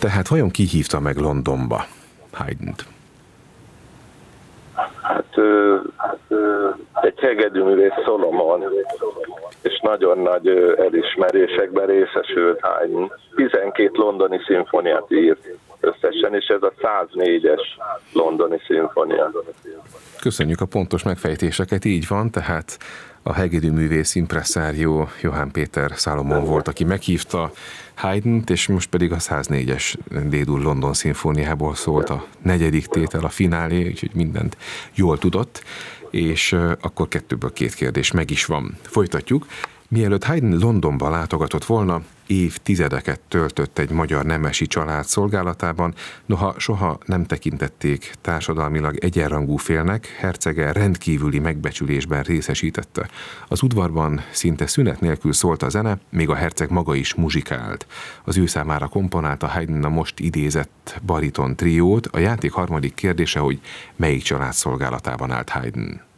Tehát vajon ki hívta meg Londonba Haydnt? Egy hegedűművész, Solomon, és nagyon nagy elismerésekben részesült Haydn. 12 londoni szimfoniát írt összesen, és ez a 104-es londoni szimfonia. Köszönjük a pontos megfejtéseket, így van, tehát a hegedűművész impresszárió Johann Péter Salomon volt, aki meghívta Haydnt, és most pedig a 104-es D-dur London szimfóniából szólt a negyedik tétel, a finálé, úgyhogy mindent jól tudott, és akkor 2-ből 2 kérdés meg is van. Folytatjuk. Mielőtt Haydn Londonba látogatott volna, évtizedeket töltött egy magyar nemesi család szolgálatában, noha soha nem tekintették társadalmilag egyenrangú félnek, hercege rendkívüli megbecsülésben részesítette. Az udvarban szinte szünet nélkül szólt a zene, még a herceg maga is muzsikált. Az ő számára komponálta Haydn a most idézett bariton triót. A játék harmadik kérdése, hogy melyik család szolgálatában állt Haydn?